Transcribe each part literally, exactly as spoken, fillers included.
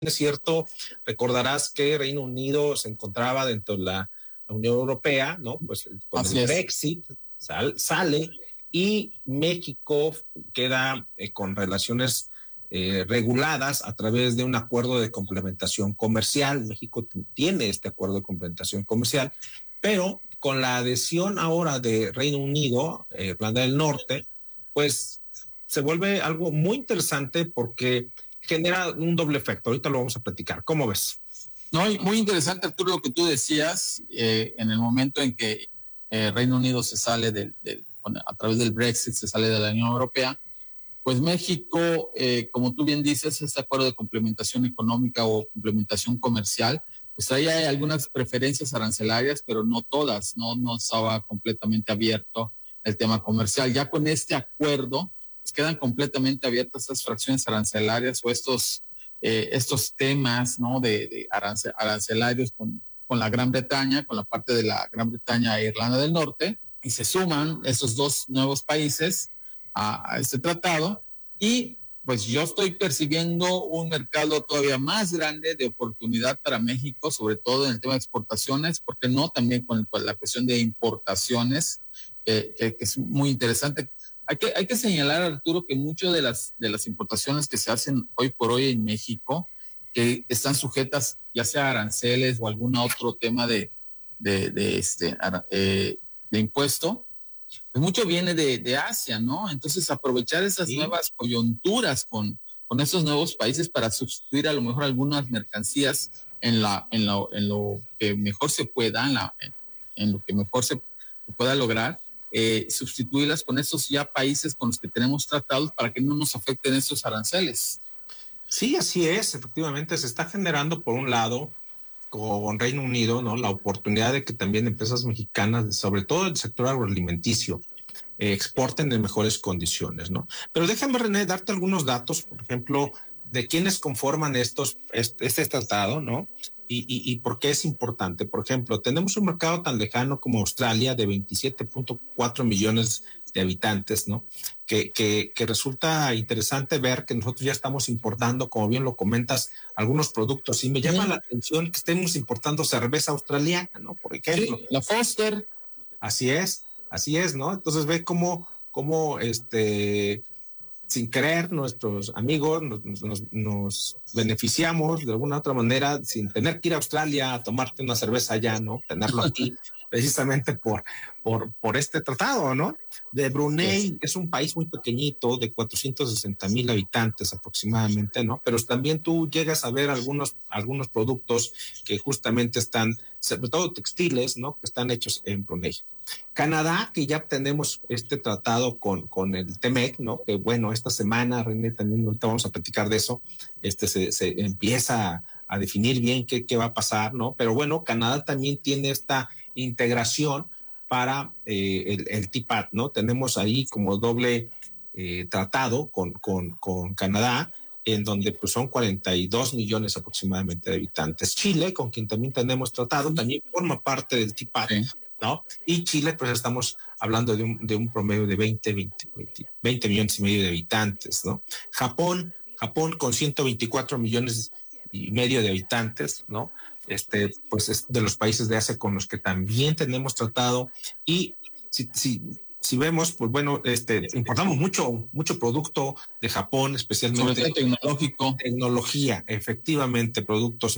es cierto, recordarás que Reino Unido se encontraba dentro de la, la Unión Europea, ¿no? Pues con Así el Brexit sal, sale y México queda eh, con relaciones eh, reguladas a través de un acuerdo de complementación comercial. México t- tiene este acuerdo de complementación comercial, pero con la adhesión ahora de Reino Unido, eh, Irlanda del Norte, pues se vuelve algo muy interesante porque genera un doble efecto. Ahorita lo vamos a platicar. ¿Cómo ves? No, muy interesante, Arturo, lo que tú decías, eh, en el momento en que eh, Reino Unido se sale del, del, a través del Brexit, se sale de la Unión Europea, pues México, eh, como tú bien dices, este acuerdo de complementación económica o complementación comercial, pues ahí hay algunas preferencias arancelarias, pero no todas, no, no estaba completamente abierto el tema comercial. Ya con este acuerdo, pues quedan completamente abiertas estas fracciones arancelarias o estos, eh, estos temas, ¿no? de, de arance, arancelarios con, con la Gran Bretaña, con la parte de la Gran Bretaña e Irlanda del Norte, y se suman esos dos nuevos países a, a este tratado, y pues yo estoy percibiendo un mercado todavía más grande de oportunidad para México, sobre todo en el tema de exportaciones, porque no también con, con la cuestión de importaciones, eh, que, que es muy interesante. Hay que, hay que señalar, Arturo, que muchas de las, de las importaciones que se hacen hoy por hoy en México, que están sujetas ya sea a aranceles o algún otro tema de, de, de, este, eh, de impuesto, pues mucho viene de, de Asia, ¿no? Entonces aprovechar esas sí. nuevas coyunturas con, con esos nuevos países para sustituir a lo mejor algunas mercancías en, la, en, lo, en lo que mejor se pueda, en, la, en, en lo que mejor se pueda lograr, eh, sustituirlas con esos ya países con los que tenemos tratados para que no nos afecten esos aranceles. Sí, así es, efectivamente se está generando por un lado con Reino Unido, ¿no? La oportunidad de que también empresas mexicanas, sobre todo el sector agroalimenticio, eh, exporten en mejores condiciones, ¿no? Pero déjame, René, darte algunos datos, por ejemplo, de quiénes conforman estos, este, este tratado, ¿no? Y, y, y por qué es importante. Por ejemplo, tenemos un mercado tan lejano como Australia de veintisiete punto cuatro millones de habitantes, ¿no? Que, que, que resulta interesante ver que nosotros ya estamos importando, como bien lo comentas, algunos productos. Y me llama sí. la atención que estemos importando cerveza australiana, ¿no? Por ejemplo. Sí, la Foster. Así es, así es, ¿no? Entonces ve cómo, cómo este, sin querer, nuestros amigos nos, nos, nos beneficiamos de alguna otra manera sin tener que ir a Australia a tomarte una cerveza allá, ¿no? Tenerlo aquí. Precisamente por, por, por este tratado, ¿no? De Brunei yes. es un país muy pequeñito, de cuatrocientos sesenta mil habitantes aproximadamente, ¿no? Pero también tú llegas a ver algunos, algunos productos que justamente están, sobre todo textiles, ¿no? Que están hechos en Brunei. Canadá, que ya tenemos este tratado con, con el T M E C, ¿no? Que bueno, esta semana, René, también ahorita vamos a platicar de eso, este se, se empieza a, a definir bien qué, qué va a pasar, ¿no? Pero bueno, Canadá también tiene esta integración para eh, el, el T I P A T, ¿no? Tenemos ahí como doble eh, tratado con, con, con Canadá, en donde pues son cuarenta y dos millones aproximadamente de habitantes. Chile, con quien también tenemos tratado, también forma parte del T I P A T, ¿no? Y Chile, pues estamos hablando de un, de un promedio de veinte, veinte, veinte, veinte millones y medio de habitantes, ¿no? Japón, Japón con ciento veinticuatro millones y medio de habitantes, ¿no? Este, pues es de los países de Asia con los que también tenemos tratado. Y si, si, si vemos, pues bueno, este, importamos mucho, mucho producto de Japón, especialmente sobre todo tecnológico. Tecnología, efectivamente, productos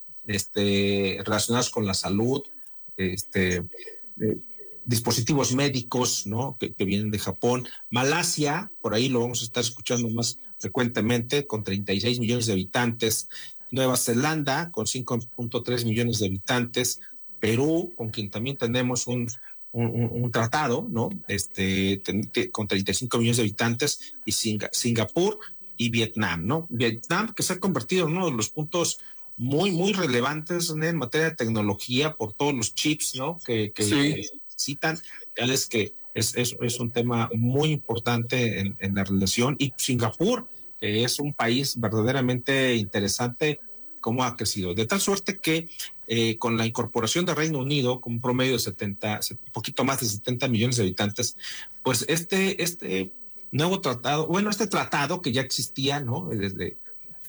este, relacionados con la salud, este, eh, dispositivos médicos, ¿no? Que, que vienen de Japón. Malasia, por ahí lo vamos a estar escuchando más frecuentemente, con treinta y seis millones de habitantes. Nueva Zelanda, con cinco punto tres millones de habitantes. Perú, con quien también tenemos un, un, un tratado, ¿no? Este, ten, te, con treinta y cinco millones de habitantes. Y Singa, Singapur y Vietnam, ¿no? Vietnam, que se ha convertido en uno de los puntos muy, muy relevantes en materia de tecnología por todos los chips, ¿no? Que, que, sí. que necesitan. Ya ves que es, es, es un tema muy importante en, en la relación. Y Singapur, que es un país verdaderamente interesante, cómo ha crecido. De tal suerte que eh, con la incorporación de Reino Unido, con un promedio de setenta, un poquito más de setenta millones de habitantes, pues este, este nuevo tratado, bueno, este tratado que ya existía, ¿no? Desde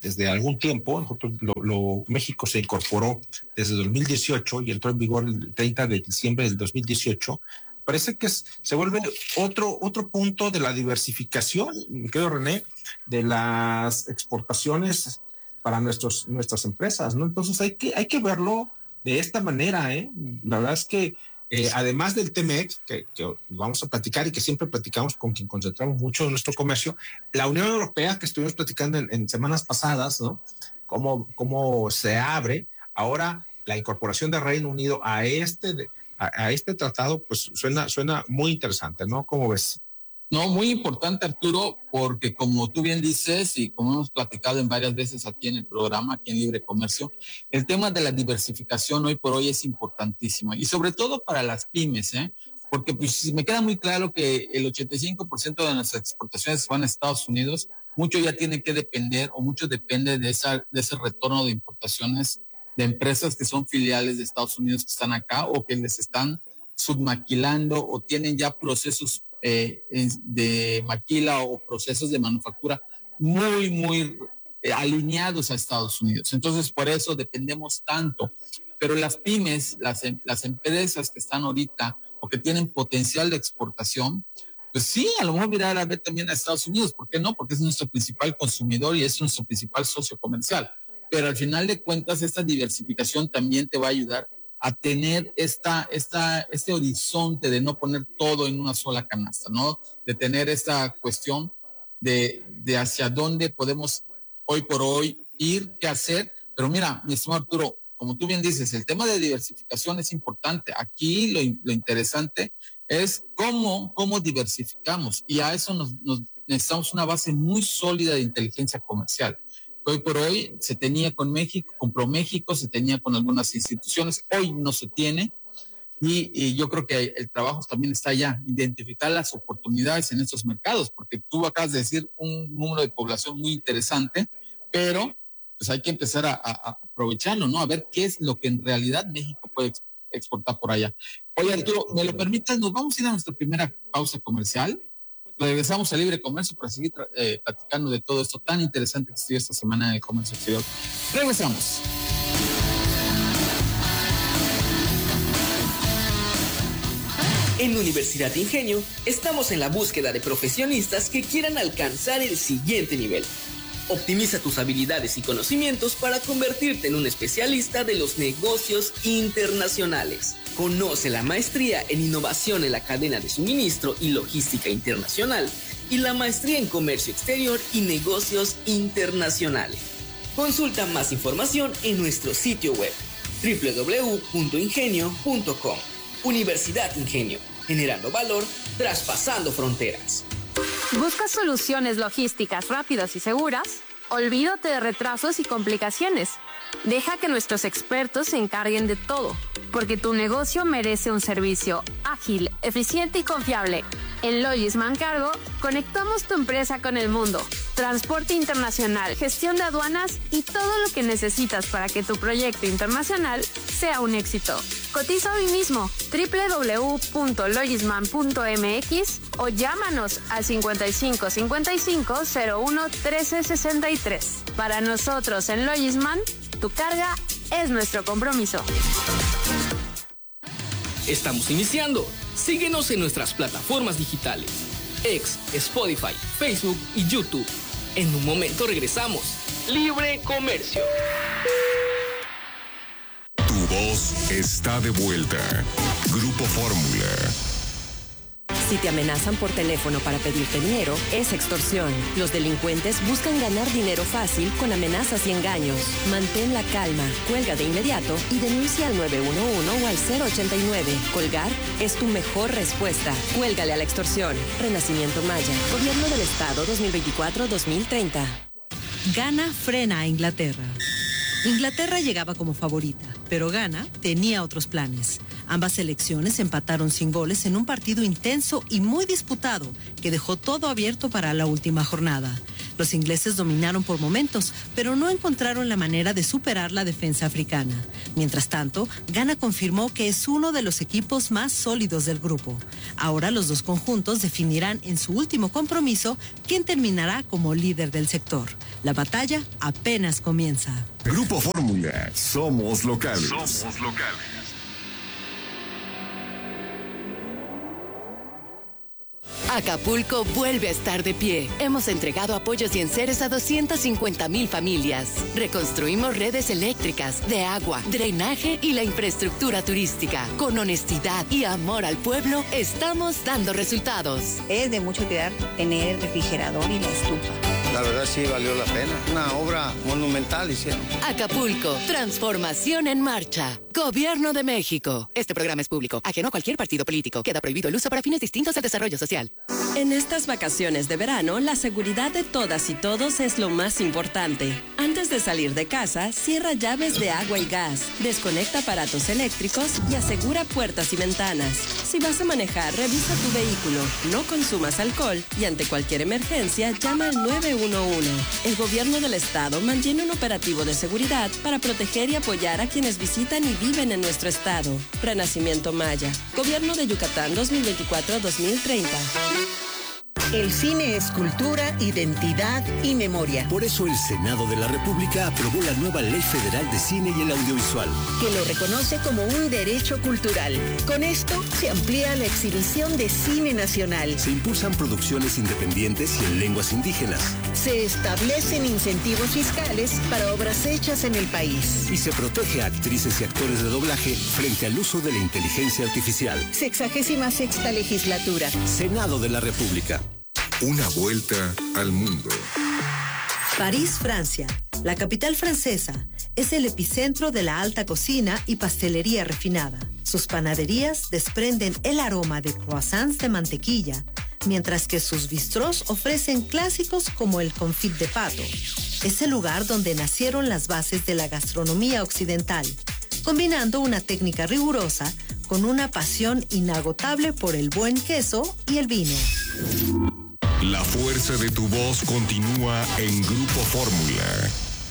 desde algún tiempo. Nosotros, lo, lo, México se incorporó desde dos mil dieciocho y entró en vigor el treinta de diciembre del dos mil dieciocho. Parece que es, se vuelve otro, otro punto de la diversificación, mi querido René, de las exportaciones para nuestros, nuestras empresas, ¿no? Entonces hay que, hay que verlo de esta manera, ¿eh? La verdad es que eh, además del T M E C, que, que vamos a platicar y que siempre platicamos con quien concentramos mucho en nuestro comercio, la Unión Europea, que estuvimos platicando en, en semanas pasadas, ¿no? Cómo, cómo se abre ahora la incorporación del Reino Unido a este... De, A, a este tratado, pues suena, suena muy interesante, ¿no? ¿Cómo ves? No, muy importante, Arturo, porque como tú bien dices y como hemos platicado en varias veces aquí en el programa, aquí en Libre Comercio, el tema de la diversificación hoy por hoy es importantísimo y sobre todo para las pymes, ¿eh? Porque pues me queda muy claro que el ochenta y cinco por ciento de nuestras exportaciones van a Estados Unidos, mucho ya tiene que depender o mucho depende de, esa, de ese retorno de importaciones de empresas que son filiales de Estados Unidos que están acá o que les están submaquilando o tienen ya procesos eh, de maquila o procesos de manufactura muy, muy eh, alineados a Estados Unidos. Entonces, por eso dependemos tanto. Pero las pymes, las, las empresas que están ahorita o que tienen potencial de exportación, pues sí, a lo mejor mirar a ver también a Estados Unidos. ¿Por qué no? Porque es nuestro principal consumidor y es nuestro principal socio comercial. Pero al final de cuentas, esta diversificación también te va a ayudar a tener esta, esta, este horizonte de no poner todo en una sola canasta, ¿no? De tener esta cuestión de, de hacia dónde podemos hoy por hoy ir, qué hacer. Pero mira, mi estimado Arturo, como tú bien dices, el tema de diversificación es importante. Aquí lo, lo interesante es cómo, cómo diversificamos y a eso nos, nos necesitamos una base muy sólida de inteligencia comercial. Hoy por hoy se tenía con México, con ProMéxico, se tenía con algunas instituciones, hoy no se tiene y, y yo creo que el trabajo también está allá, identificar las oportunidades en estos mercados, porque tú acabas de decir un número de población muy interesante, pero pues hay que empezar a, a, a aprovecharlo, ¿no? A ver qué es lo que en realidad México puede exportar por allá. Oye, Arturo, ¿me lo permitas? Nos vamos a ir a nuestra primera pausa comercial. Regresamos a Libre Comercio para seguir eh, platicando de todo esto tan interesante que estuvo esta semana en el comercio exterior. Regresamos. En Universidad Ingenio estamos en la búsqueda de profesionistas que quieran alcanzar el siguiente nivel. Optimiza tus habilidades y conocimientos para convertirte en un especialista de los negocios internacionales. Conoce la maestría en innovación en la cadena de suministro y logística internacional y la maestría en comercio exterior y negocios internacionales. Consulta más información en nuestro sitio web doble u doble u doble u punto ingenio punto com. Universidad Ingenio, generando valor, traspasando fronteras. ¿Buscas soluciones logísticas rápidas y seguras? Olvídate de retrasos y complicaciones. Deja que nuestros expertos se encarguen de todo, porque tu negocio merece un servicio ágil, eficiente y confiable. En Logisman Cargo, conectamos tu empresa con el mundo. Transporte internacional, gestión de aduanas y todo lo que necesitas para que tu proyecto internacional sea un éxito. Cotiza hoy mismo doble u doble u doble u punto logisman punto m x o llámanos al cincuenta y cinco cincuenta y cinco cero uno trece sesenta y tres. Para nosotros en Logisman, tu carga es nuestro compromiso. Estamos iniciando. Síguenos en nuestras plataformas digitales: X, Spotify, Facebook y YouTube. En un momento regresamos. Libre Comercio. Tu voz está de vuelta. Grupo Fórmula. Si te amenazan por teléfono para pedirte dinero, es extorsión. Los delincuentes buscan ganar dinero fácil con amenazas y engaños. Mantén la calma, cuelga de inmediato y denuncia al nueve uno uno o al cero ochenta y nueve. Colgar es tu mejor respuesta. Cuélgale a la extorsión. Renacimiento Maya. Gobierno del Estado dos mil veinticuatro a dos mil treinta. Ghana frena a Inglaterra. Inglaterra llegaba como favorita, pero Ghana tenía otros planes. Ambas selecciones empataron sin goles en un partido intenso y muy disputado que dejó todo abierto para la última jornada. Los ingleses dominaron por momentos, pero no encontraron la manera de superar la defensa africana. Mientras tanto, Ghana confirmó que es uno de los equipos más sólidos del grupo. Ahora los dos conjuntos definirán en su último compromiso quién terminará como líder del sector. La batalla apenas comienza. Grupo Fórmula, somos locales. Somos locales. Acapulco vuelve a estar de pie. Hemos entregado apoyos y enseres a doscientas cincuenta mil familias. Reconstruimos redes eléctricas, de agua, drenaje y la infraestructura turística. Con honestidad y amor al pueblo, estamos dando resultados. Es de mucho cuidar tener el refrigerador y la estufa. La verdad sí valió la pena. Una obra monumental hicieron. Acapulco, transformación en marcha. Gobierno de México. Este programa es público, ajeno a cualquier partido político. Queda prohibido el uso para fines distintos del desarrollo social. En estas vacaciones de verano, la seguridad de todas y todos es lo más importante. Antes de salir de casa, cierra llaves de agua y gas, desconecta aparatos eléctricos y asegura puertas y ventanas. Si vas a manejar, revisa tu vehículo, no consumas alcohol y ante cualquier emergencia, llama al nueve uno uno. El gobierno del estado mantiene un operativo de seguridad para proteger y apoyar a quienes visitan y viven en nuestro estado. Renacimiento Maya. Gobierno de Yucatán dos mil veinticuatro a dos mil treinta. El cine es cultura, identidad y memoria. Por eso el Senado de la República aprobó la nueva Ley Federal de Cine y el Audiovisual, que lo reconoce como un derecho cultural. Con esto se amplía la exhibición de cine nacional. Se impulsan producciones independientes y en lenguas indígenas. Se establecen incentivos fiscales para obras hechas en el país. Y se protege a actrices y actores de doblaje frente al uso de la inteligencia artificial. Sexagésima sexta legislatura. Senado de la República. Una vuelta al mundo. París, Francia. La capital francesa es el epicentro de la alta cocina y pastelería refinada. Sus panaderías desprenden el aroma de croissants de mantequilla, mientras que sus bistrós ofrecen clásicos como el confit de pato. Es el lugar donde nacieron las bases de la gastronomía occidental, combinando una técnica rigurosa con una pasión inagotable por el buen queso y el vino. La fuerza de tu voz continúa en Grupo Fórmula.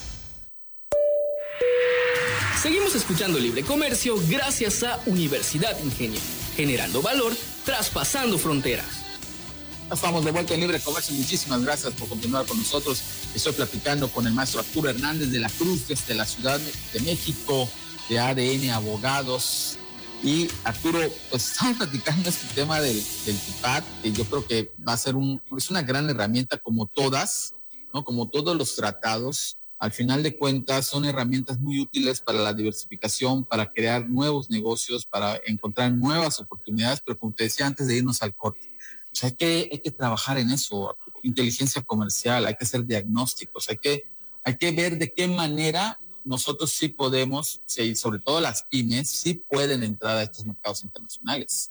Seguimos escuchando Libre Comercio gracias a Universidad Ingenio, generando valor, traspasando fronteras. Estamos de vuelta en Libre Comercio. Muchísimas gracias por continuar con nosotros. Estoy platicando con el maestro Arturo Hernández de la Cruz, desde la Ciudad de México, de A D N Abogados. Y Arturo, pues estamos platicando este tema del, del TIPAD, que yo creo que va a ser un, es una gran herramienta como todas, ¿no? Como todos los tratados. Al final de cuentas son herramientas muy útiles para la diversificación, para crear nuevos negocios, para encontrar nuevas oportunidades, pero como te decía antes de irnos al corte, o sea, hay, que, hay que trabajar en eso, Arturo. Inteligencia comercial, hay que hacer diagnósticos, hay que, hay que ver de qué manera nosotros sí podemos, sí, sobre todo las pymes, sí pueden entrar a estos mercados internacionales.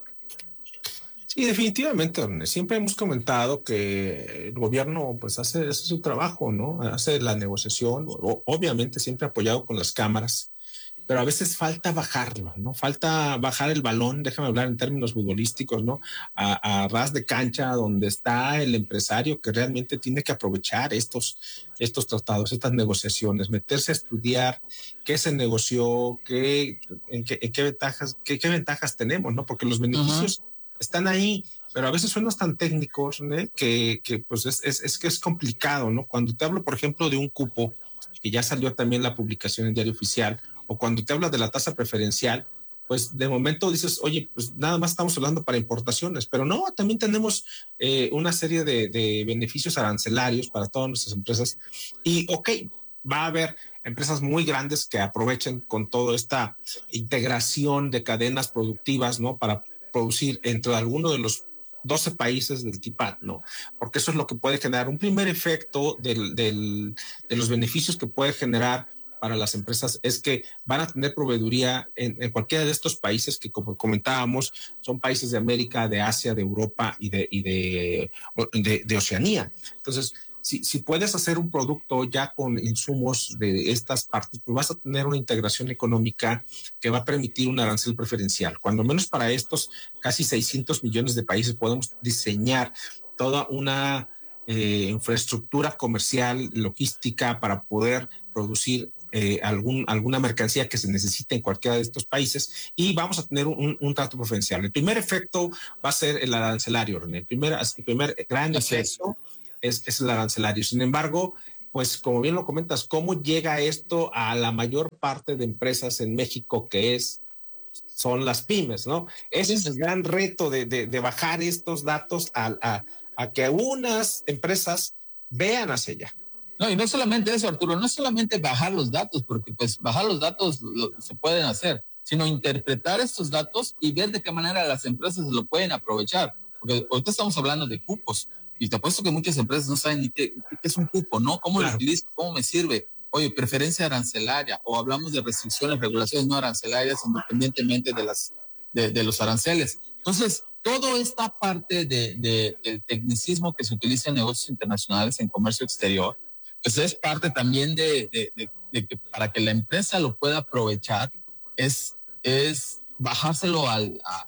Sí, definitivamente, Ernest. Siempre hemos comentado que el gobierno pues hace, hace su trabajo, ¿no? Hace la negociación, o, obviamente siempre apoyado con las cámaras, pero a veces falta bajarlo, ¿no? Falta bajar el balón, déjame hablar en términos futbolísticos, ¿no? A, a ras de cancha, donde está el empresario que realmente tiene que aprovechar estos, estos tratados, estas negociaciones, meterse a estudiar qué se negoció, qué, en qué, en qué ventajas, qué, qué ventajas tenemos, ¿no? Porque los beneficios uh-huh. están ahí, pero a veces son tan técnicos, ¿no? que, que pues es, es, es que es complicado, ¿no? Cuando te hablo, por ejemplo, de un cupo, que ya salió también la publicación en Diario Oficial, o cuando te hablas de la tasa preferencial, pues de momento dices, oye, pues nada más estamos hablando para importaciones, pero no, también tenemos eh, una serie de, de beneficios arancelarios para todas nuestras empresas. Y ok, va a haber empresas muy grandes que aprovechen con toda esta integración de cadenas productivas, ¿no? Para producir entre alguno de los doce países del TIPAD, ¿no? Porque eso es lo que puede generar un primer efecto del, del, de los beneficios que puede generar para las empresas, es que van a tener proveeduría en, en cualquiera de estos países que, como comentábamos, son países de América, de Asia, de Europa y de, y de, de, de Oceanía. Entonces, si, si puedes hacer un producto ya con insumos de estas partes, pues vas a tener una integración económica que va a permitir un arancel preferencial. Cuando menos para estos casi seiscientos millones de países podemos diseñar toda una eh, infraestructura comercial, logística para poder producir eh, algún, alguna mercancía que se necesite en cualquiera de estos países, y vamos a tener un, un trato preferencial. El primer efecto va a ser el arancelario, René. El primer, el primer gran efecto es, es el arancelario. Sin embargo, pues como bien lo comentas, ¿cómo llega esto a la mayor parte de empresas en México, que es son las pymes, ¿no? Ese es el gran reto de, de, de bajar estos datos a, a, a que unas empresas vean hacia allá. No, y no solamente eso, Arturo, no solamente bajar los datos, porque pues bajar los datos lo, se pueden hacer, sino interpretar estos datos y ver de qué manera las empresas lo pueden aprovechar. Porque ahorita estamos hablando de cupos, y te apuesto que muchas empresas no saben ni qué, qué es un cupo, ¿no? ¿Cómo claro. lo utilizo? ¿Cómo me sirve? Oye, preferencia arancelaria, o hablamos de restricciones, regulaciones no arancelarias, independientemente de, las, de, de los aranceles. Entonces, toda esta parte de, de, del tecnicismo que se utiliza en negocios internacionales, en comercio exterior, pues es parte también de, de, de, de que para que la empresa lo pueda aprovechar, es, es bajárselo al, a,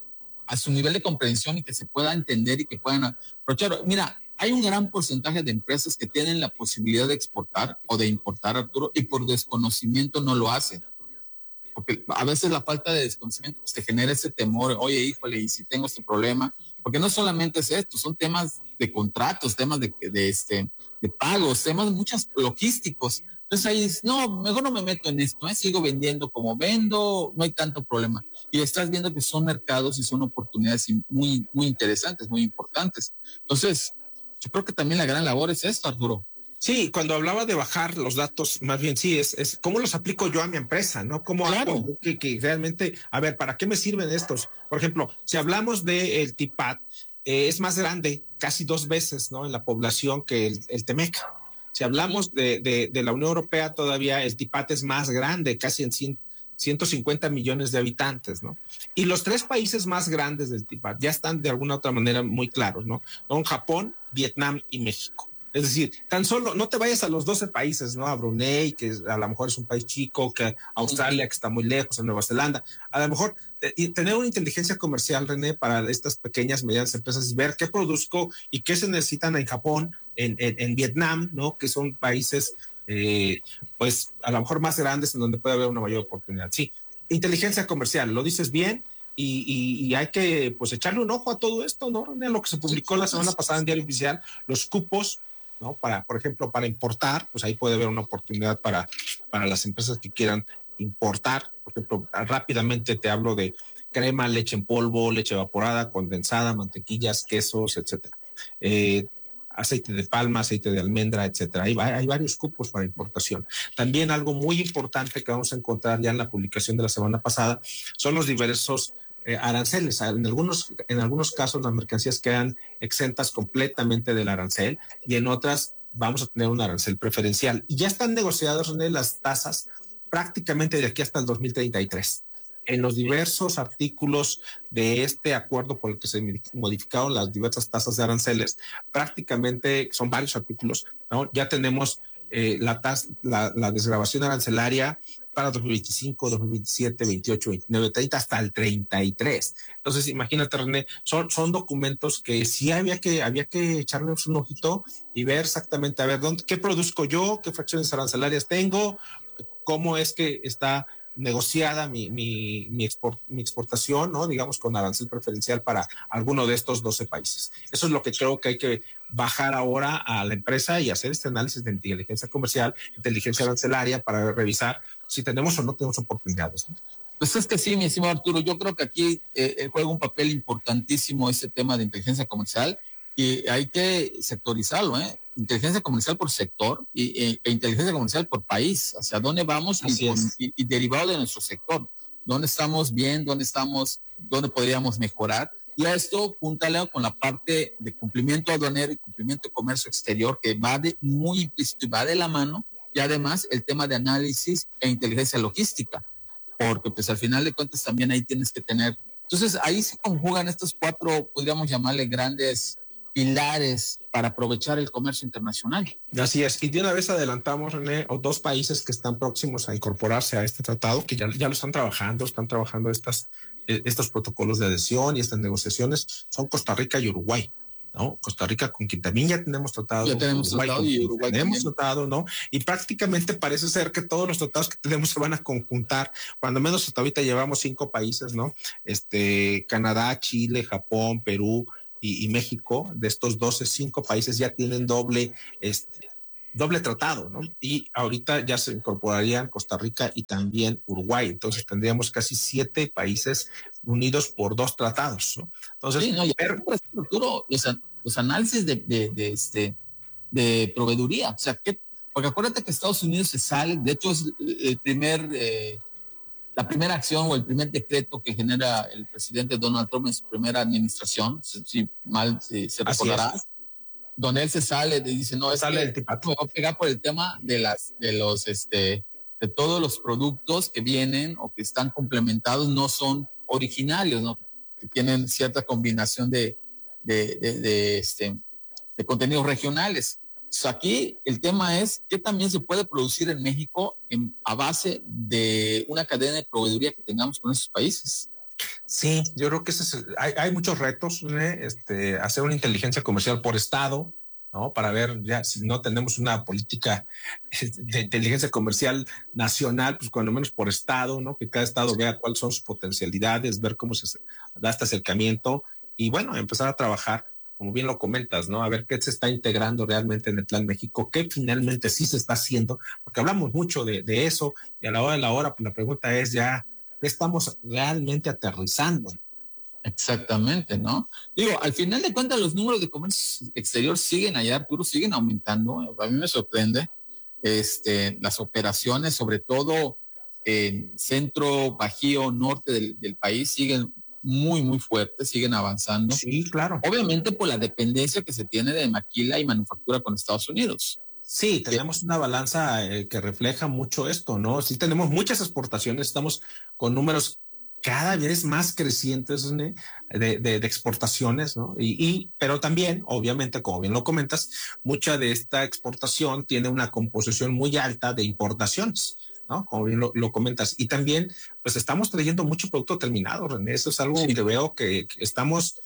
a su nivel de comprensión y que se pueda entender y que puedan aprovechar. Mira, hay un gran porcentaje de empresas que tienen la posibilidad de exportar o de importar, Arturo, y por desconocimiento no lo hacen. Porque a veces la falta de desconocimiento pues, te genera ese temor, oye, híjole, ¿y si tengo este problema? Porque no solamente es esto, son temas de contratos, temas de, de, este, de pagos, temas muchos logísticos. Entonces ahí dices, no, mejor no me meto en esto, ¿eh? Sigo vendiendo como vendo, no hay tanto problema. Y estás viendo que son mercados y son oportunidades muy, muy interesantes, muy importantes. Entonces, yo creo que también la gran labor es esto, Arturo. Sí, cuando hablaba de bajar los datos, más bien sí, es, es cómo los aplico yo a mi empresa, ¿no? ¿Cómo claro. hago que, que realmente, a ver, ¿para qué me sirven estos? Por ejemplo, si hablamos del TIPAD, eh, es más grande, casi dos veces, ¿no? En la población que el, el TEMEC. Si hablamos de, de, de la Unión Europea, todavía el TIPAD es más grande, casi en cien, ciento cincuenta millones de habitantes, ¿no? Y los tres países más grandes del TIPAD ya están de alguna otra manera muy claros, ¿no? Son Japón, Vietnam y México. Es decir, tan solo, no te vayas a los doce países, ¿no? A Brunei, que a lo mejor es un país chico, que a Australia, que está muy lejos, a Nueva Zelanda. A lo mejor eh, tener una inteligencia comercial, René, para estas pequeñas, medianas empresas, ver qué produzco y qué se necesitan en Japón, en, en, en Vietnam, ¿no? Que son países, eh, pues, a lo mejor más grandes en donde puede haber una mayor oportunidad. Sí, inteligencia comercial, lo dices bien. Y, y, y hay que, pues, echarle un ojo a todo esto, ¿no, René? Lo que se publicó la semana pasada en Diario Oficial, los cupos, ¿no? Para, por ejemplo, para importar, pues ahí puede haber una oportunidad para, para las empresas que quieran importar. Por ejemplo, rápidamente te hablo de crema, leche en polvo, leche evaporada, condensada, mantequillas, quesos, etcétera. Eh, aceite de palma, aceite de almendra, etcétera. Hay, hay varios cupos para importación. También algo muy importante que vamos a encontrar ya en la publicación de la semana pasada son los diversos Eh, aranceles. En algunos, en algunos casos las mercancías quedan exentas completamente del arancel y en otras vamos a tener un arancel preferencial. Y ya están negociadas, René, las tasas prácticamente de aquí hasta el dos mil treinta y tres. En los diversos artículos de este acuerdo por el que se modificaron las diversas tasas de aranceles, prácticamente son varios artículos, ¿no? Ya tenemos eh, la, tas, la, la desgravación arancelaria para dos mil veinticinco, dos mil veintisiete, veintiocho, veintinueve, treinta, hasta el treinta y tres. Entonces, imagínate, René, son, son documentos que sí había que, había que echarles un ojito y ver exactamente, a ver, ¿dónde, qué produzco yo, qué fracciones arancelarias tengo, cómo es que está negociada mi, mi, mi, export, mi exportación, ¿no? Digamos, con arancel preferencial para alguno de estos doce países. Eso es lo que creo que hay que bajar ahora a la empresa y hacer este análisis de inteligencia comercial, inteligencia arancelaria, para revisar si tenemos o no tenemos oportunidades, ¿no? Pues es que sí, mi estimado Arturo, yo creo que aquí eh, juega un papel importantísimo ese tema de inteligencia comercial y hay que sectorizarlo, ¿eh? Inteligencia comercial por sector y, e, e inteligencia comercial por país, hacia dónde vamos y, con, y, y derivado de nuestro sector, dónde estamos bien, dónde estamos, dónde podríamos mejorar. Y a esto, júntale con la parte de cumplimiento aduanero y cumplimiento de comercio exterior, que va de muy implícito y va de la mano, y además el tema de análisis e inteligencia logística, porque pues al final de cuentas también ahí tienes que tener. Entonces ahí se conjugan estos cuatro, podríamos llamarle grandes pilares para aprovechar el comercio internacional. Así es, y de una vez adelantamos, René, o dos países que están próximos a incorporarse a este tratado, que ya, ya lo están trabajando, están trabajando estas, eh, estos protocolos de adhesión y estas negociaciones, son Costa Rica y Uruguay. ¿no? Costa Rica, con quien también ya tenemos tratado. Ya tenemos Uruguay, tratado y Uruguay tenemos también. tratado, ¿no? Y prácticamente parece ser que todos los tratados que tenemos se van a conjuntar, cuando menos hasta ahorita llevamos cinco países, ¿no? Este, Canadá, Chile, Japón, Perú y, y México. De estos doce, cinco países ya tienen doble, este, doble tratado, ¿no? Y ahorita ya se incorporarían Costa Rica y también Uruguay. Entonces tendríamos casi siete países unidos por dos tratados, ¿no? Entonces, sí, no, y ver, por ejemplo, Arturo, los, los análisis de, de, de, este, de proveeduría, o sea, que, porque acuérdate que Estados Unidos se sale, de hecho es el primer, eh, la primera acción o el primer decreto que genera el presidente Donald Trump en su primera administración, si, si mal si, se recordará, donde él se sale y dice, no, es sale que el tipato. me voy a pegar por el tema de las, de los, este, de todos los productos que vienen o que están complementados, no son originarios, ¿no? Que tienen cierta combinación de, de, de, de, este, de contenidos regionales. Entonces aquí el tema es que también se puede producir en México en, a base de una cadena de proveeduría que tengamos con esos países. Sí, yo creo que ese es el, hay, hay muchos retos, ¿eh? este, hacer una inteligencia comercial por estado, ¿no? Para ver ya si no tenemos una política de inteligencia comercial nacional, pues cuando menos por estado, ¿no? Que cada estado vea cuáles son sus potencialidades, ver cómo se da este acercamiento y bueno, empezar a trabajar, como bien lo comentas, ¿no? A ver qué se está integrando realmente en el Plan México, qué finalmente sí se está haciendo, porque hablamos mucho de, de eso y a la hora de la hora, pues la pregunta es ya, ¿qué estamos realmente aterrizando? Exactamente, ¿no? Digo, al final de cuentas los números de comercio exterior siguen allá, Arturo, siguen aumentando. A mí me sorprende este, las operaciones, sobre todo en centro, bajío, norte del, del país, siguen muy, muy fuertes, siguen avanzando. Sí, claro. Obviamente por la dependencia que se tiene de maquila y manufactura con Estados Unidos. Sí, tenemos una balanza eh, que refleja mucho esto, ¿no? Sí tenemos muchas exportaciones, estamos con números cada vez más crecientes, ¿no? de, de, de exportaciones, ¿no? Y, y, pero también, obviamente, como bien lo comentas, mucha de esta exportación tiene una composición muy alta de importaciones, ¿no? Como bien lo, lo comentas. Y también, pues estamos trayendo mucho producto terminado, René. Eso es algo sí. que veo que, que estamos,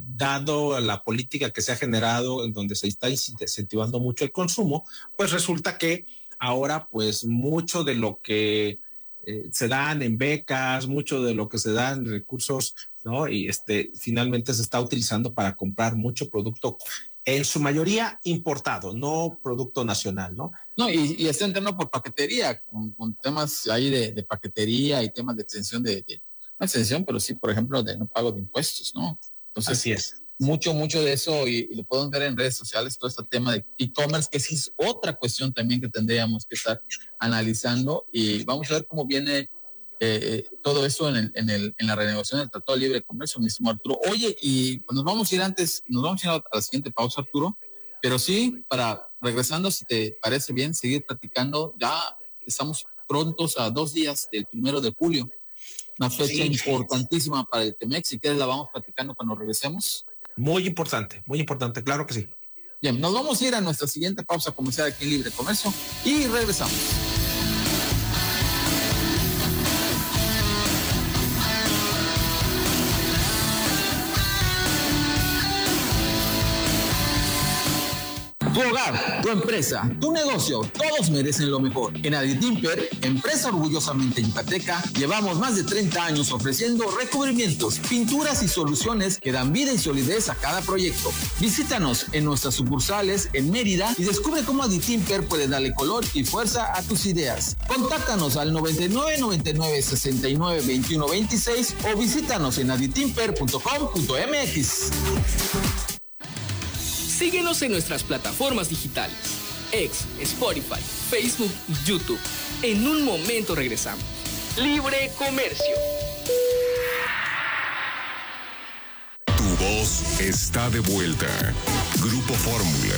dado la política que se ha generado, en donde se está incentivando mucho el consumo, pues resulta que ahora, pues mucho de lo que eh, se dan en becas, mucho de lo que se dan en recursos, ¿no? Y este, finalmente se está utilizando para comprar mucho producto, en su mayoría importado, no producto nacional, ¿no? No, y, y está entrando por paquetería, con, con temas ahí de, de paquetería y temas de extensión de, de, no extensión, pero sí, por ejemplo, de no pago de impuestos, ¿no? Entonces, así es. Mucho, mucho de eso, y, y lo pueden ver en redes sociales, todo este tema de e-commerce, que sí es otra cuestión también que tendríamos que estar analizando, y vamos a ver cómo viene eh, todo eso en, el, en, el, en la renegociación del Tratado de Libre Comercio, mismo Arturo. Oye, y pues nos vamos a ir antes, nos vamos a ir a la siguiente pausa, Arturo, pero sí, para regresando, si te parece bien, seguir platicando, ya estamos prontos a dos días del primero de julio, una fecha sí. importantísima para el Temex, si quieres la vamos platicando cuando regresemos. Muy importante, muy importante, claro que sí. Bien, nos vamos a ir a nuestra siguiente pausa comercial aquí en Libre Comercio y regresamos. Tu hogar, tu empresa, tu negocio, todos merecen lo mejor. En Aditimper, empresa orgullosamente yucateca, llevamos más de treinta años ofreciendo recubrimientos, pinturas y soluciones que dan vida y solidez a cada proyecto. Visítanos en nuestras sucursales en Mérida y descubre cómo Aditimper puede darle color y fuerza a tus ideas. Contáctanos al noventa y nueve, noventa y nueve, sesenta y nueve, veintiuno, veintiséis o visítanos en aditimper punto com punto m x. Síguenos en nuestras plataformas digitales, X, Spotify, Facebook y YouTube. En un momento regresamos. Libre Comercio. Tu voz está de vuelta. Grupo Fórmula.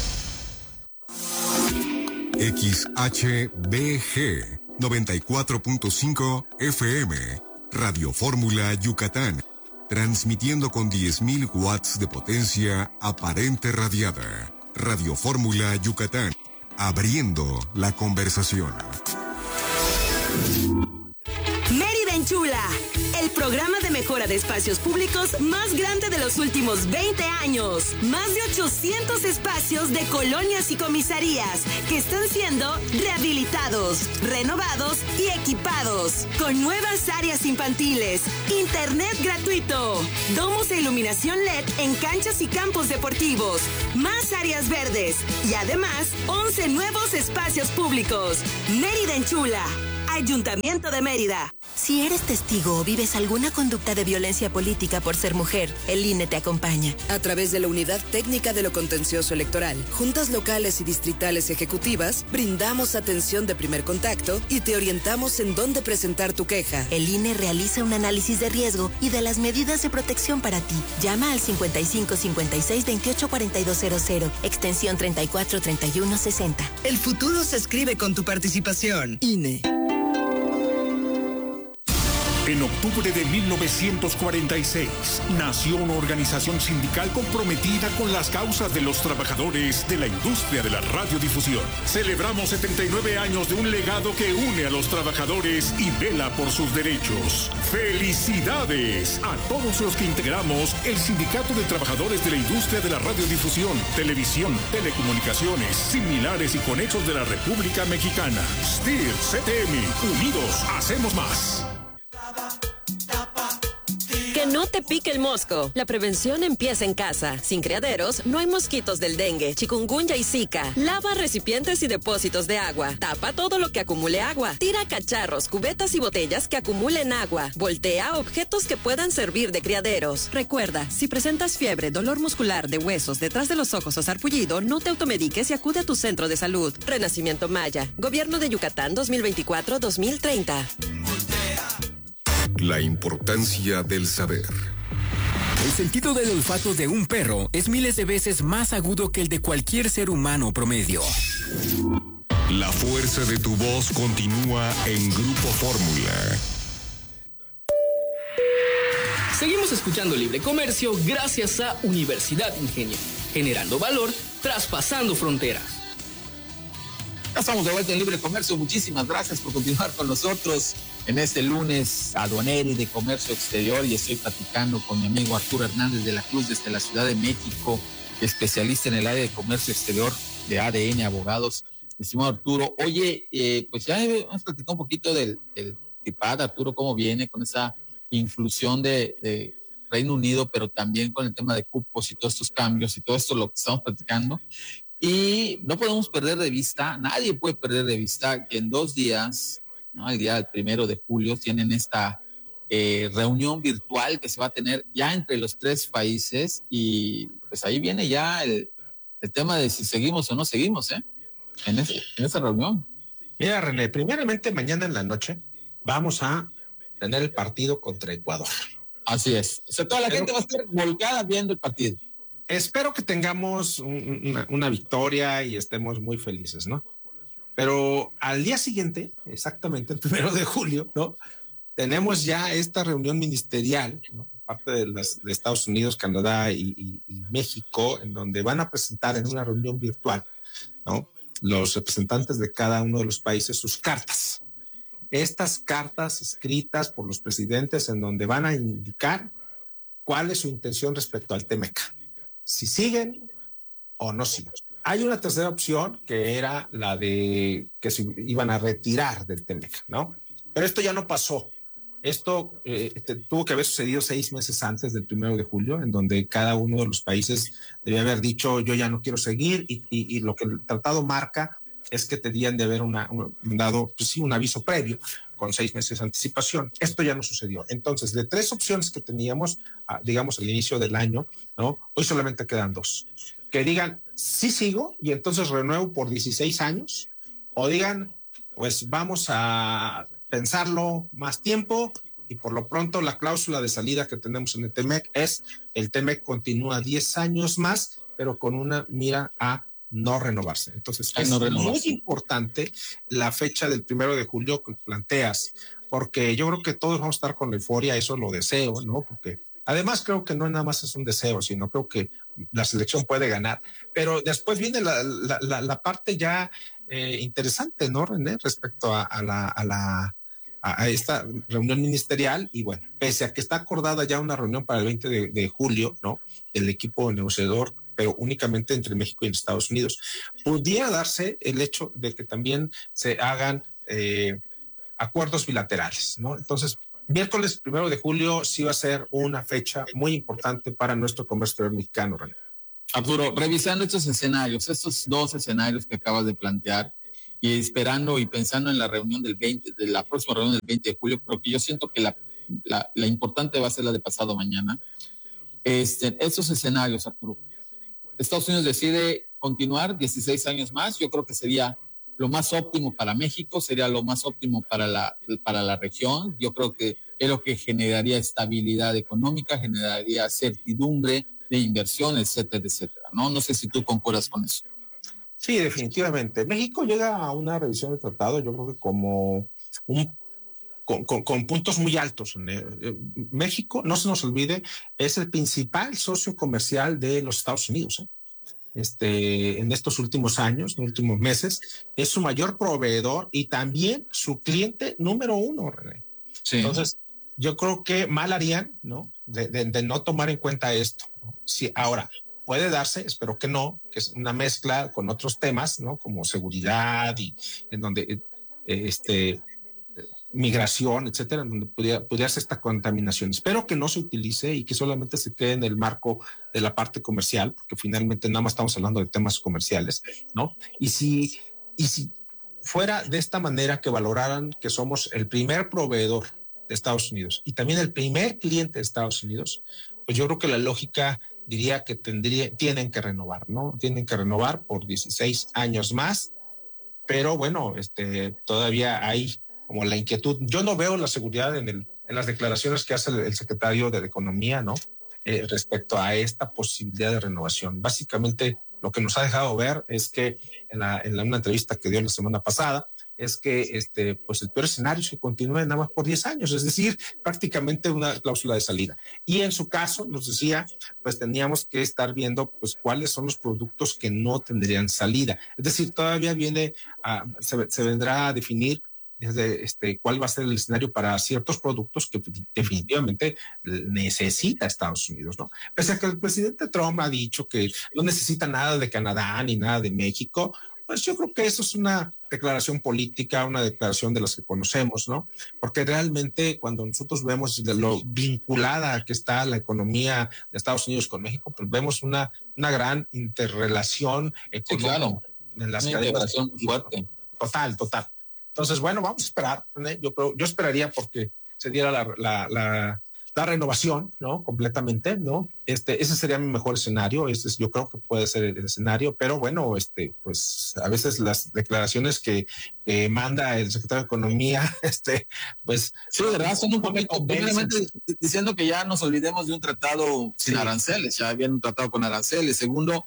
X H B G noventa y cuatro punto cinco F M. Radio Fórmula Yucatán. Transmitiendo con diez mil watts de potencia aparente radiada. Radio Fórmula Yucatán. Abriendo la conversación. Mérida Enchula. el programa de mejora de espacios públicos más grande de los últimos veinte años. Más de ochocientos espacios de colonias y comisarías que están siendo rehabilitados, renovados y equipados. Con nuevas áreas infantiles, internet gratuito, domos e iluminación L E D en canchas y campos deportivos, más áreas verdes y además once nuevos espacios públicos. Mérida enchula. Ayuntamiento de Mérida. Si eres testigo o vives alguna conducta de violencia política por ser mujer, el I N E te acompaña. A través de la Unidad Técnica de lo Contencioso Electoral, juntas locales y distritales ejecutivas, brindamos atención de primer contacto y te orientamos en dónde presentar tu queja. El I N E realiza un análisis de riesgo y de las medidas de protección para ti. Llama al cincuenta y cinco cincuenta y seis veintiocho cuarenta y dos cero cero, extensión treinta y cuatro treinta y uno sesenta. El futuro se escribe con tu participación. I N E. En octubre de mil novecientos cuarenta y seis, nació una organización sindical comprometida con las causas de los trabajadores de la industria de la radiodifusión. Celebramos setenta y nueve años de un legado que une a los trabajadores y vela por sus derechos. ¡Felicidades a todos los que integramos el Sindicato de Trabajadores de la Industria de la Radiodifusión, Televisión, Telecomunicaciones, Similares y Conexos de la República Mexicana! S T I R, C T M, unidos, hacemos más. Que no te pique el mosco. La prevención empieza en casa. Sin criaderos, no hay mosquitos del dengue, chikungunya y zika. Lava recipientes y depósitos de agua. Tapa todo lo que acumule agua. Tira cacharros, cubetas y botellas que acumulen agua. Voltea objetos que puedan servir de criaderos. Recuerda, si presentas fiebre, dolor muscular de huesos, detrás de los ojos o sarpullido, no te automediques y acude a tu centro de salud. Renacimiento Maya. Gobierno de Yucatán dos mil veinticuatro a dos mil treinta. La importancia del saber. El sentido del olfato de un perro es miles de veces más agudo que el de cualquier ser humano promedio. La fuerza de tu voz continúa en Grupo Fórmula. Seguimos escuchando Libre Comercio gracias a Universidad Ingenio, generando valor, traspasando fronteras. Ya estamos de vuelta en Libre Comercio. Muchísimas gracias por continuar con nosotros en este lunes aduanero y de comercio exterior. Y estoy platicando con mi amigo Arturo Hernández de la Cruz desde la Ciudad de México, especialista en el área de comercio exterior de A D N Abogados. Estimado Arturo, oye, eh, pues ya hemos platicado un poquito del, del TIPAD, Arturo, cómo viene con esa inclusión de, de Reino Unido, pero también con el tema de cupos y todos estos cambios y todo esto lo que estamos platicando. Y no podemos perder de vista, nadie puede perder de vista que en dos días, ¿no?, el día del primero de julio, tienen esta eh, reunión virtual que se va a tener ya entre los tres países y pues ahí viene ya el, el tema de si seguimos o no seguimos, ¿eh? En, ese, en esa reunión. Mira, René, primeramente mañana en la noche vamos a tener el partido contra Ecuador. Así es. O sea, toda la Pero, gente va a estar volcada viendo el partido. Espero que tengamos un, una, una victoria y estemos muy felices, ¿no? Pero al día siguiente, exactamente el primero de julio, ¿no?, tenemos ya esta reunión ministerial, ¿no?, parte de, las, de Estados Unidos, Canadá y, y, y México, en donde van a presentar en una reunión virtual, ¿no?, los representantes de cada uno de los países sus cartas. Estas cartas escritas por los presidentes en donde van a indicar cuál es su intención respecto al T-MEC. Si siguen o no siguen. Hay una tercera opción que era la de que se iban a retirar del T-MEC, ¿no? Pero esto ya no pasó. Esto eh, te, tuvo que haber sucedido seis meses antes del primero de julio, en donde cada uno de los países debía haber dicho yo ya no quiero seguir y, y, y lo que el tratado marca es que tenían de haber una, un, dado pues sí, un aviso previo con seis meses de anticipación. Esto ya no sucedió. Entonces, de tres opciones que teníamos, ah, digamos, al inicio del año, ¿no?, hoy solamente quedan dos. Que digan, sí sigo y entonces renuevo por dieciséis años, o digan, pues vamos a pensarlo más tiempo y por lo pronto la cláusula de salida que tenemos en el T-MEC es el T-MEC continúa diez años más, pero con una mira a no renovarse. Entonces, es no muy importante la fecha del primero de julio que planteas, porque yo creo que todos vamos a estar con euforia, eso lo deseo, ¿no? Porque además creo que no nada más es un deseo, sino creo que la selección puede ganar. Pero después viene la, la, la, la parte ya eh, interesante, ¿no, René? Respecto a, a, la, a, la, a, a esta reunión ministerial y bueno, pese a que está acordada ya una reunión para el veinte de, de julio, ¿no? El equipo negociador, pero únicamente entre México y Estados Unidos, pudiera darse el hecho de que también se hagan eh, acuerdos bilaterales, ¿no? Entonces, miércoles primero de julio sí va a ser una fecha muy importante para nuestro comercio exterior mexicano, René. Arturo, revisando estos escenarios, estos dos escenarios que acabas de plantear y esperando y pensando en la reunión del veinte, de la próxima reunión del veinte de julio, porque yo siento que la, la, la importante va a ser la de pasado mañana. Este, estos escenarios, Arturo, Estados Unidos decide continuar dieciséis años más, yo creo que sería lo más óptimo para México, sería lo más óptimo para la, para la región, yo creo que es lo que generaría estabilidad económica, generaría certidumbre de inversión, etcétera, etcétera, ¿no? No sé si tú concuerdas con eso. Sí, definitivamente. México llega a una revisión del tratado, yo creo que como un, con, con, con puntos muy altos. México, no se nos olvide, es el principal socio comercial de los Estados Unidos, ¿eh? Este, en estos últimos años, en los últimos meses, es su mayor proveedor y también su cliente número uno, René. Sí. Entonces, yo creo que mal harían, ¿no? De, de, de no tomar en cuenta esto, ¿no? Sí, ahora, puede darse, espero que no, que es una mezcla con otros temas, ¿no? Como seguridad y en donde, eh, este, migración, etcétera, en donde pudiera, pudiera ser esta contaminación. Espero que no se utilice y que solamente se quede en el marco de la parte comercial, porque finalmente nada más estamos hablando de temas comerciales, ¿no? Y si, y si fuera de esta manera que valoraran que somos el primer proveedor de Estados Unidos y también el primer cliente de Estados Unidos, pues yo creo que la lógica diría que tendría, tienen que renovar, ¿no? Tienen que renovar por dieciséis años más, pero bueno, este, todavía hay como la inquietud. Yo no veo la seguridad en, el, en las declaraciones que hace el, el secretario de Economía, ¿no? Eh, respecto a esta posibilidad de renovación. Básicamente lo que nos ha dejado ver es que en, la, en la, una entrevista que dio la semana pasada, es que este, pues el peor escenario es que continúe nada más por diez años, es decir, prácticamente una cláusula de salida. Y en su caso, nos decía, pues teníamos que estar viendo pues cuáles son los productos que no tendrían salida. Es decir, todavía viene, a, se, se vendrá a definir desde este, cuál va a ser el escenario para ciertos productos que definitivamente necesita Estados Unidos, ¿no? Pese a que el presidente Trump ha dicho que no necesita nada de Canadá ni nada de México, pues yo creo que eso es una declaración política, una declaración de las que conocemos, ¿no? Porque realmente cuando nosotros vemos de lo vinculada que está la economía de Estados Unidos con México, pues vemos una, una gran interrelación económica. Sí, claro. En las una integración fuerte. Total, total. Entonces, bueno, vamos a esperar. ¿eh? Yo creo, yo esperaría porque se diera la, la, la, la renovación, ¿no? Completamente, ¿no? Este, ese sería mi mejor escenario. Ese es, yo creo que puede ser el, el escenario, pero bueno, este, pues a veces las declaraciones que, que manda el secretario de Economía, este, pues. Sí, de verdad, son un poquito, primeramente diciendo que ya nos olvidemos de un tratado sin sí. aranceles, ya habían un tratado con aranceles. Segundo,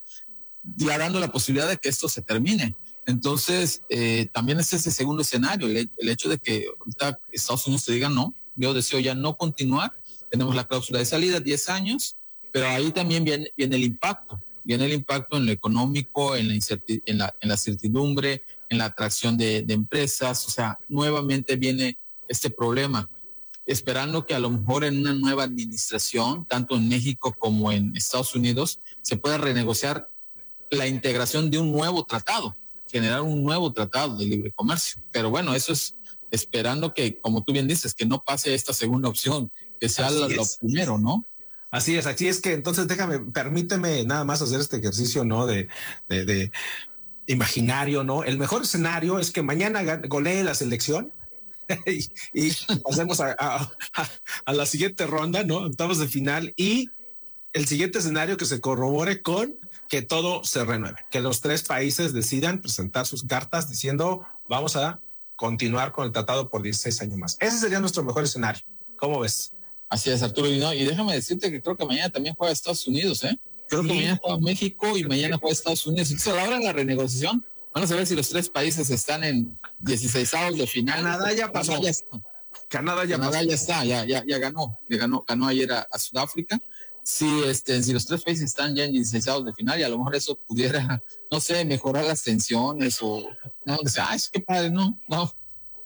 ya dando la posibilidad de que esto se termine. Entonces, eh, también es ese segundo escenario, el, el hecho de que ahorita Estados Unidos te diga no, yo deseo ya no continuar, tenemos la cláusula de salida, diez años, pero ahí también viene, viene el impacto, viene el impacto en lo económico, en la, incerti- en la, en la certidumbre, en la atracción de, de empresas, o sea, nuevamente viene este problema, esperando que a lo mejor en una nueva administración, tanto en México como en Estados Unidos, se pueda renegociar la integración de un nuevo tratado, generar un nuevo tratado de libre comercio. Pero bueno, eso es esperando que, como tú bien dices, que no pase esta segunda opción, que sea lo, lo primero, ¿no? Así es, así es que entonces déjame, permíteme nada más hacer este ejercicio, ¿no? De, de, de imaginario, ¿no? El mejor escenario es que mañana golee la selección y, y pasemos a, a, a la siguiente ronda, ¿no? Octavos de final, y el siguiente escenario que se corrobore con que todo se renueve, que los tres países decidan presentar sus cartas diciendo vamos a continuar con el tratado por dieciséis años más. Ese sería nuestro mejor escenario. ¿Cómo ves? Así es, Arturo. Y, no, y déjame decirte que creo que mañana también juega Estados Unidos, ¿eh? Creo sí. que mañana juega México y mañana juega Estados Unidos. Entonces, a la hora de la renegociación, vamos a ver si los tres países están en dieciseisavos de final. Canadá ya pasó. Canadá ya está. Canadá ya, Canadá ya está, ya, ya, ya ganó, ya ganó, ganó ayer a, a Sudáfrica. Si, este, si los tres países están ya en dieciseisavos de final y a lo mejor eso pudiera, no sé, mejorar las tensiones o, no, o sea, ay, qué padre, no, no,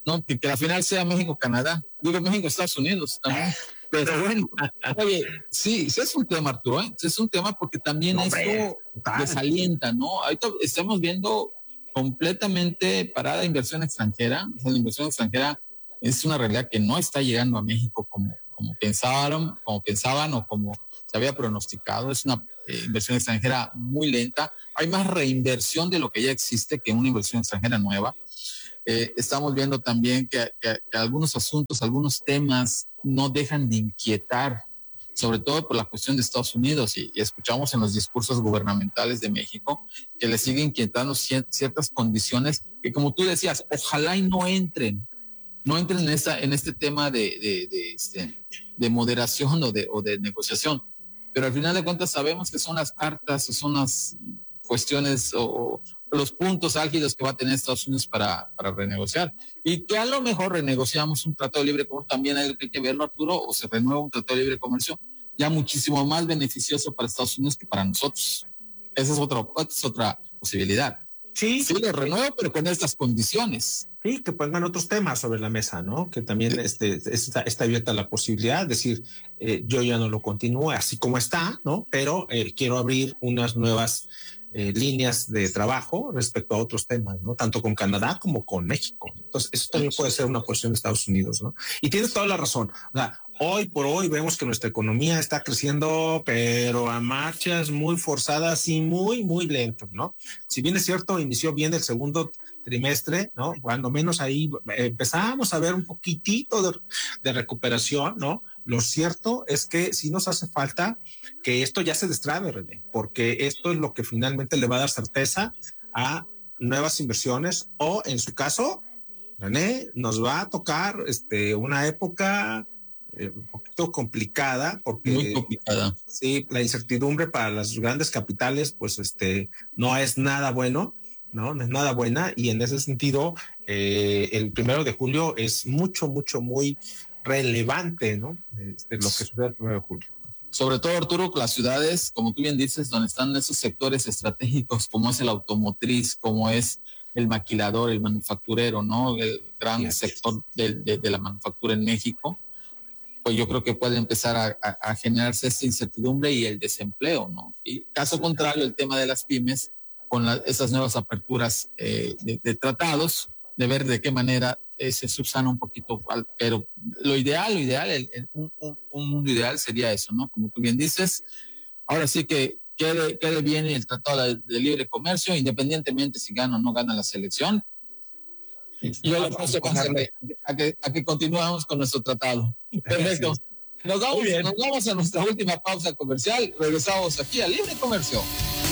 ¿no? Que, que al final sea México-Canadá. Digo México-Estados Unidos también. Pero bueno, oye, sí, sí es un tema, Arturo, ¿eh? Es un tema porque también no, esto desalienta, ¿no? Ahorita estamos viendo completamente parada inversión extranjera. O sea, la inversión extranjera es una realidad que no está llegando a México como, como pensaban, como pensaban o como se había pronosticado. Es una eh, inversión extranjera muy lenta. Hay más reinversión de lo que ya existe que una inversión extranjera nueva. Eh, estamos viendo también que, que, que algunos asuntos, algunos temas no dejan de inquietar, sobre todo por la cuestión de Estados Unidos, y, y escuchamos en los discursos gubernamentales de México que le siguen inquietando cier- ciertas condiciones que, como tú decías, ojalá y no entren, no entren en, esta, en este tema de, de, de, este, de moderación o de, o de negociación, pero al final de cuentas sabemos que son las cartas o son las cuestiones o los puntos álgidos que va a tener Estados Unidos para, para renegociar, y que a lo mejor renegociamos un tratado de libre comercio, también hay que verlo, Arturo, o se renueva un tratado de libre comercio ya muchísimo más beneficioso para Estados Unidos que para nosotros. Esa es otra, es otra posibilidad. Sí, sí, lo renuevo, pero con estas condiciones. Sí, que pongan otros temas sobre la mesa, ¿no? Que también este, está, está abierta la posibilidad de decir, eh, yo ya no lo continúo así como está, ¿no? Pero eh, quiero abrir unas nuevas Eh, líneas de trabajo respecto a otros temas, ¿no? Tanto con Canadá como con México. Entonces, eso también puede ser una cuestión de Estados Unidos, ¿no? Y tienes toda la razón. O sea, hoy por hoy vemos que nuestra economía está creciendo, pero a marchas muy forzadas y muy, muy lento, ¿no? Si bien es cierto, inició bien el segundo trimestre, ¿no? Cuando menos ahí empezamos a ver un poquitito de, de recuperación, ¿no? Lo cierto es que sí nos hace falta que esto ya se destrabe, René, porque esto es lo que finalmente le va a dar certeza a nuevas inversiones, o en su caso, René, nos va a tocar este, una época eh, un poquito complicada, porque muy complicada. Sí, la incertidumbre para las grandes capitales, pues este, no es nada bueno, ¿no? No es nada buena, y en ese sentido, eh, el primero de julio es mucho, mucho, muy relevante, ¿no? Este, lo que sucede el primero de julio. Sobre todo, Arturo, las ciudades, como tú bien dices, donde están esos sectores estratégicos, como es el automotriz, como es el maquilador, el manufacturero, ¿no? El gran sí, sector de, de, de la manufactura en México, pues yo creo que puede empezar a, a, a generarse esta incertidumbre y el desempleo, ¿no? Y caso contrario, el tema de las pymes, con la, esas nuevas aperturas eh, de, de tratados, de ver de qué manera eh, se subsana un poquito, pero lo ideal, lo ideal, el, el, un, un, un mundo ideal sería eso, ¿no? Como tú bien dices, ahora sí que quede, quede bien el tratado de, de libre comercio, independientemente si gana o no gana la selección. Yo le paso a que, a que continuemos con nuestro tratado. Perfecto. Nos vamos, nos vamos a nuestra última pausa comercial. Regresamos aquí a Libre Comercio.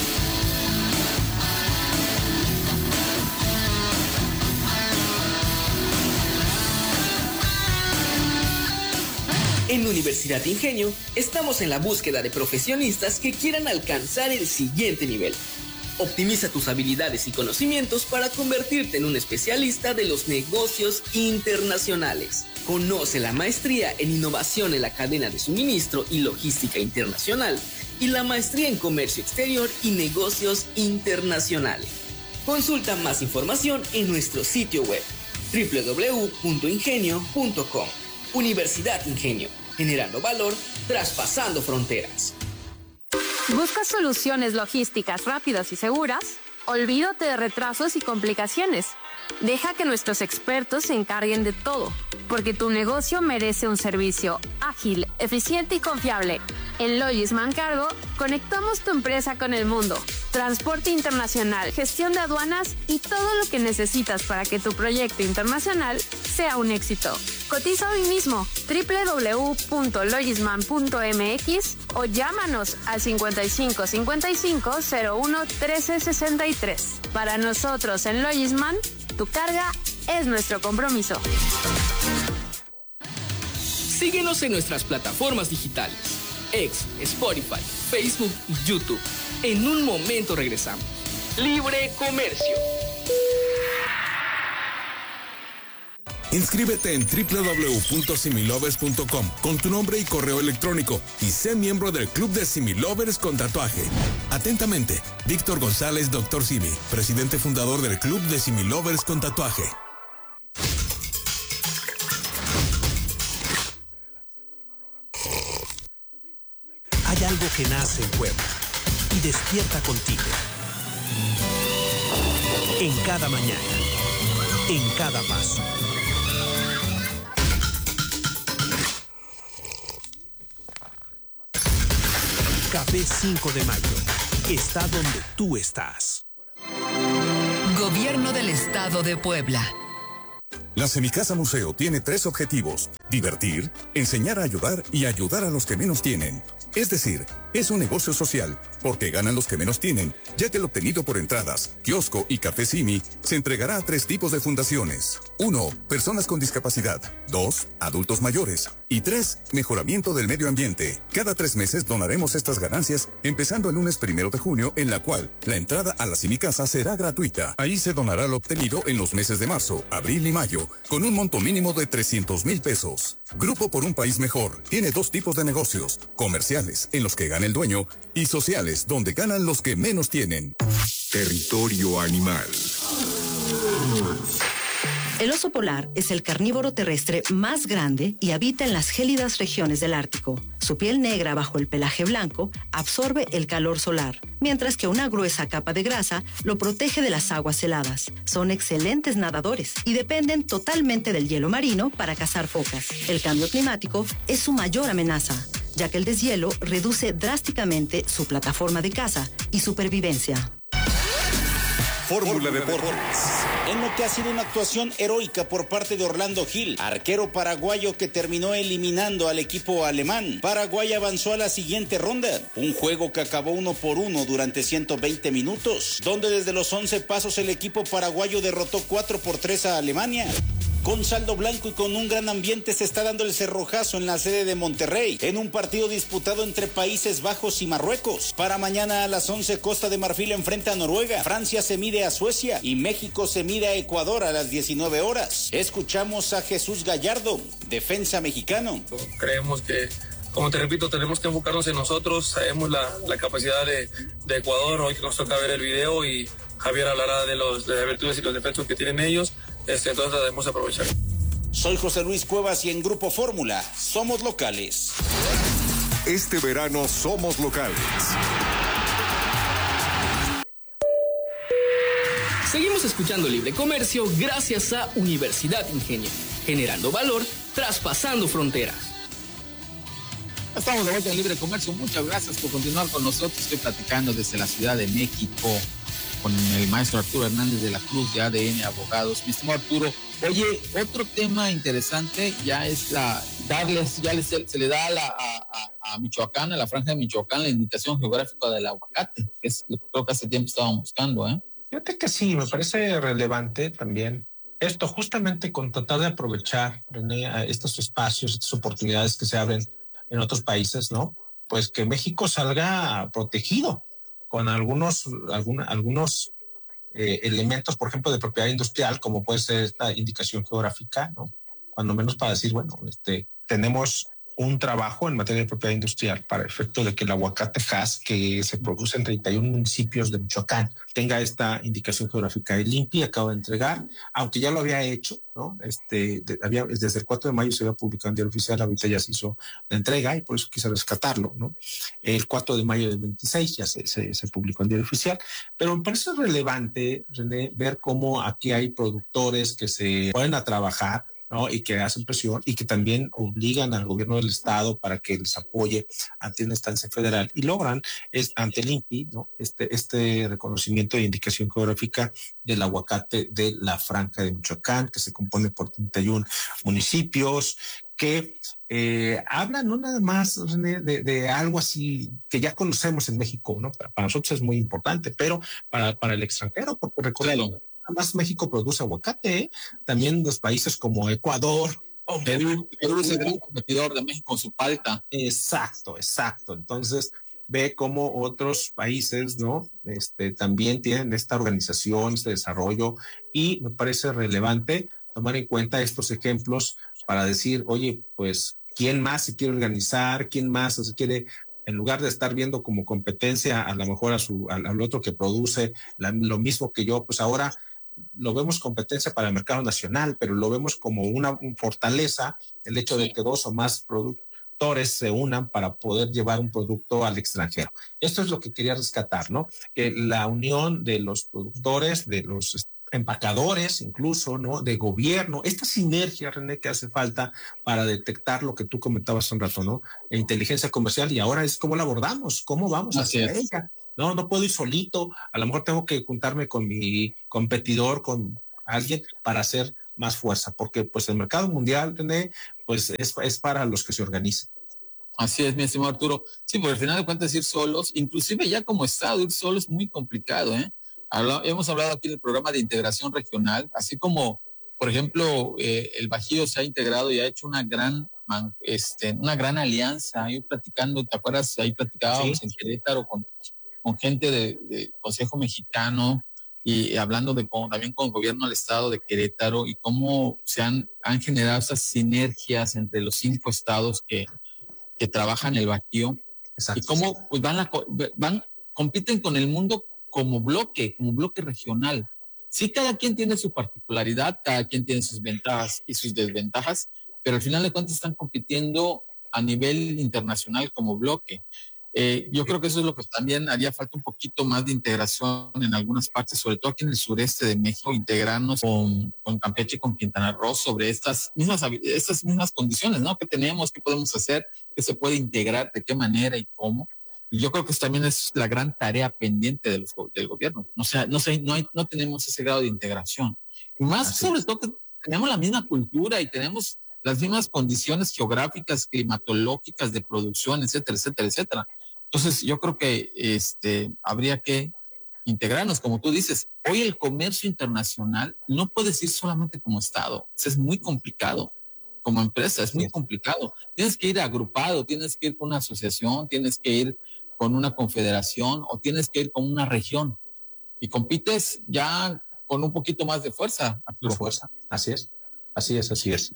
En Universidad Ingenio estamos en la búsqueda de profesionistas que quieran alcanzar el siguiente nivel. Optimiza tus habilidades y conocimientos para convertirte en un especialista de los negocios internacionales. Conoce la maestría en innovación en la cadena de suministro y logística internacional y la maestría en comercio exterior y negocios internacionales. Consulta más información en nuestro sitio web doble u doble u doble u punto ingenio punto com. Universidad Ingenio, generando valor, traspasando fronteras. ¿Buscas soluciones logísticas rápidas y seguras? Olvídate de retrasos y complicaciones. Deja que nuestros expertos se encarguen de todo, porque tu negocio merece un servicio ágil, eficiente y confiable. En Logisman Cargo, conectamos tu empresa con el mundo. Transporte internacional, gestión de aduanas y todo lo que necesitas para que tu proyecto internacional sea un éxito. Cotiza hoy mismo doble u doble u doble u punto logisman punto m x o llámanos al cincuenta y cinco cincuenta y cinco cero uno trece sesenta y tres. Para nosotros en Logisman, tu carga es nuestro compromiso. Síguenos en nuestras plataformas digitales, X, Spotify, Facebook y YouTube. En un momento regresamos. Libre Comercio. Inscríbete en doble u doble u doble u punto similovers punto com con tu nombre y correo electrónico y sé miembro del Club de Similovers con tatuaje. Atentamente, Víctor González, doctor Simi, presidente fundador del Club de Similovers con tatuaje. Hay algo que nace en Puebla y despierta contigo. En cada mañana, en cada paso. Café cinco de mayo está donde tú estás. Gobierno del Estado de Puebla. La Semicasa Museo tiene tres objetivos: divertir, enseñar a ayudar y ayudar a los que menos tienen. Es decir, es un negocio social, porque ganan los que menos tienen, ya que el obtenido por entradas, kiosco y café Simi se entregará a tres tipos de fundaciones. Uno, personas con discapacidad. Dos, adultos mayores. Y tres, mejoramiento del medio ambiente. Cada tres meses donaremos estas ganancias, empezando el lunes primero de junio, en la cual la entrada a la Semicasa será gratuita. Ahí se donará lo obtenido en los meses de marzo, abril y mayo, con un monto mínimo de trescientos mil pesos. Grupo por un País Mejor tiene dos tipos de negocios: comerciales, en los que gana el dueño, y sociales, donde ganan los que menos tienen. Territorio animal. El oso polar es el carnívoro terrestre más grande y habita en las gélidas regiones del Ártico. Su piel negra bajo el pelaje blanco absorbe el calor solar, mientras que una gruesa capa de grasa lo protege de las aguas heladas. Son excelentes nadadores y dependen totalmente del hielo marino para cazar focas. El cambio climático es su mayor amenaza, ya que el deshielo reduce drásticamente su plataforma de caza y supervivencia. Fórmula Deportes. En lo que ha sido una actuación heroica por parte de Orlando Gil, arquero paraguayo que terminó eliminando al equipo alemán. Paraguay avanzó a la siguiente ronda, un juego que acabó uno por uno durante ciento veinte minutos, donde desde los once pasos el equipo paraguayo derrotó cuatro por tres a Alemania. Con saldo blanco y con un gran ambiente se está dando el cerrojazo en la sede de Monterrey, en un partido disputado entre Países Bajos y Marruecos. Para mañana a las once, Costa de Marfil enfrenta a Noruega, Francia se mide a Suecia y México se mide a Ecuador a las diecinueve horas. Escuchamos a Jesús Gallardo, defensa mexicano. Creemos que, como te repito, tenemos que enfocarnos en nosotros. Sabemos la, la capacidad de, de Ecuador. Hoy que nos toca ver el video y Javier hablará de, los, de las virtudes y los defectos que tienen ellos. Este, entonces debemos aprovechar. Soy José Luis Cuevas y en Grupo Fórmula somos locales. Este verano somos locales. Seguimos escuchando Libre Comercio gracias a Universidad Ingenio, generando valor, traspasando fronteras. Estamos de vuelta en Libre Comercio. Muchas gracias por continuar con nosotros. Estoy platicando desde la Ciudad de México con el maestro Arturo Hernández de la Cruz de A D N Abogados. Mi estimado Arturo, oye, otro tema interesante ya es la darles, ya les, se le da a, la, a, a Michoacán, a la franja de Michoacán, la indicación geográfica del aguacate, que es lo que creo que hace tiempo estaban buscando, ¿eh? Fíjate que sí, me parece relevante también esto, justamente con tratar de aprovechar, René, estos espacios, estas oportunidades que se abren en otros países, ¿no? Pues que México salga protegido con algunos, algún, algunos eh, elementos, por ejemplo, de propiedad industrial, como puede ser esta indicación geográfica, ¿no? Cuando menos para decir, bueno, este, tenemos un trabajo en materia de propiedad industrial para efecto de que el aguacate Hass, que se produce en treinta y uno municipios de Michoacán, tenga esta indicación geográfica. El I N P I acaba de entregar, aunque ya lo había hecho, ¿no? Este, de, había, desde el cuatro de mayo se había publicado en Diario Oficial, ahorita ya se hizo la entrega y por eso quise rescatarlo, ¿no? El cuatro de mayo del veintiséis ya se, se, se publicó en Diario Oficial, pero me parece relevante, René, ver cómo aquí hay productores que se ponen a trabajar, ¿no? Y que hacen presión y que también obligan al gobierno del estado para que les apoye ante una instancia federal y logran es, ante el I N P I, ¿no? este, este reconocimiento de indicación geográfica del aguacate de la franja de Michoacán, que se compone por treinta y uno municipios, que eh, habla no nada más de, de, de algo así que ya conocemos en México, ¿no? Para, para nosotros es muy importante, pero para, para el extranjero, porque recuerden, además México produce aguacate, ¿eh? También los países como Ecuador, oh, Perú, Perú es el gran competidor de México con su palta. Exacto, exacto. Entonces ve cómo otros países, ¿no? Este, también tienen esta organización, este desarrollo, y me parece relevante tomar en cuenta estos ejemplos para decir, oye, pues, ¿quién más se quiere organizar? ¿Quién más se quiere, en lugar de estar viendo como competencia a lo mejor a su, al, al otro que produce la, lo mismo que yo, pues ahora lo vemos competencia para el mercado nacional, pero lo vemos como una, una fortaleza, el hecho de que dos o más produ- productores se unan para poder llevar un producto al extranjero. Esto es lo que quería rescatar, ¿no? Que la unión de los productores, de los empacadores incluso, ¿no? De gobierno, esta sinergia, René, que hace falta para detectar lo que tú comentabas hace un rato, ¿no? La inteligencia comercial, y ahora es cómo la abordamos, cómo vamos Así hacia es. ella. No, no puedo ir solito, a lo mejor tengo que juntarme con mi competidor, con alguien para hacer más fuerza, porque pues el mercado mundial, René, pues es, es para los que se organizan. Así es, mi estimado Arturo. Sí, porque al final de cuentas ir solos, inclusive ya como Estado, ir solos es muy complicado, ¿eh? Habla, hemos hablado aquí del programa de integración regional, así como, por ejemplo, eh, el Bajío se ha integrado y ha hecho una gran, este, una gran alianza. Ahí platicando, ¿te acuerdas? Ahí platicábamos sí. en Querétaro con, con gente del de Consejo Mexicano y hablando de con, también con el gobierno del estado de Querétaro y cómo se han, han generado esas sinergias entre los cinco estados que, que trabajan el Bajío. Exacto. Y cómo pues van, la, van, compiten con el mundo como bloque, como bloque regional. Sí, cada quien tiene su particularidad, cada quien tiene sus ventajas y sus desventajas, pero al final de cuentas están compitiendo a nivel internacional como bloque. Eh, yo creo que eso es lo que también haría falta un poquito más de integración en algunas partes, sobre todo aquí en el sureste de México, integrarnos con, con Campeche y con Quintana Roo sobre estas mismas, estas mismas condiciones, ¿no? ¿Qué tenemos? ¿Qué podemos hacer? ¿Qué se puede integrar? ¿De qué manera y cómo? Y yo creo que eso también es la gran tarea pendiente de los, del gobierno. O sea, no sé, no, hay, no tenemos ese grado de integración. Y más Así sobre es. todo que tenemos la misma cultura y tenemos las mismas condiciones geográficas, climatológicas, de producción, etcétera, etcétera, etcétera. Entonces, yo creo que este, habría que integrarnos, como tú dices. Hoy el comercio internacional no puedes ir solamente como Estado. Es muy complicado. Como empresa, es muy sí. complicado. Tienes que ir agrupado, tienes que ir con una asociación, tienes que ir con una confederación o tienes que ir con una región. Y compites ya con un poquito más de fuerza, Arturo. Fuerza, así es, así es, así es.